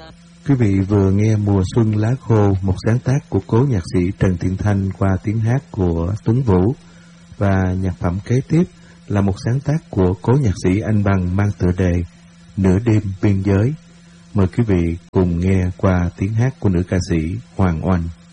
Quý vị vừa nghe Mùa Xuân Lá Khô, một sáng tác của cố nhạc sĩ Trần Thiện Thanh qua tiếng hát của Tuấn Vũ. Và nhạc phẩm kế tiếp là một sáng tác của cố nhạc sĩ Anh Bằng mang tựa đề Nửa Đêm Biên Giới. Mời quý vị cùng nghe qua tiếng hát của nữ ca sĩ Hoàng Oanh.